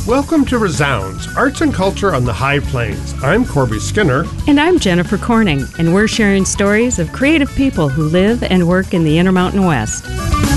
Welcome to Resounds, Arts and Culture on the High Plains. I'm Corby Skinner. And I'm Jennifer Corning, and we're sharing stories of creative people who live and work in the Intermountain West.